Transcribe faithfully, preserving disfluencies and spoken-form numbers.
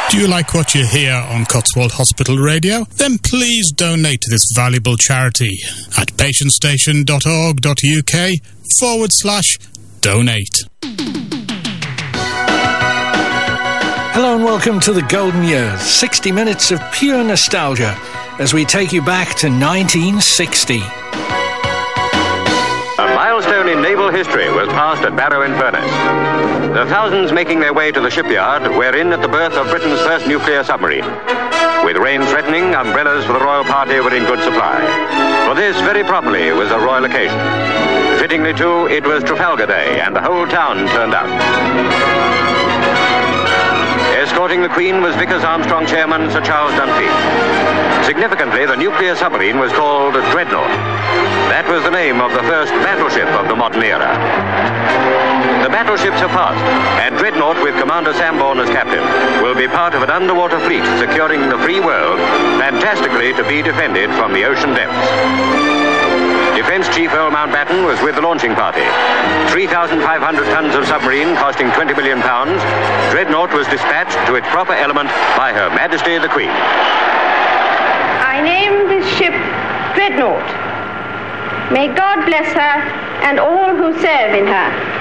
Do you like what you hear on Cotswold Hospital Radio? Then please donate to this valuable charity at patientstation.org.uk forward slash donate. Hello and welcome to the Golden Years, sixty minutes of pure nostalgia as we take you back to nineteen sixty. A milestone in naval history was passed at Barrow-in-Furness. The thousands making their way to the shipyard were in at the birth of Britain's first nuclear submarine. With rain threatening, umbrellas for the royal party were in good supply. For this, very properly, was a royal occasion. Fittingly, too, it was Trafalgar Day, and the whole town turned out. Escorting the Queen was Vickers Armstrong Chairman Sir Charles Dunphy. Significantly, the nuclear submarine was called Dreadnought. That was the name of the first battleship of the modern era. The battleships have passed, and Dreadnought, with Commander Samborn as captain, will be part of an underwater fleet securing the free world, fantastically to be defended from the ocean depths. Defence Chief Earl Mountbatten was with the launching party. three thousand five hundred tons of submarine costing twenty million pounds, Dreadnought was dispatched to its proper element by Her Majesty the Queen. I name this ship Dreadnought. May God bless her and all who serve in her.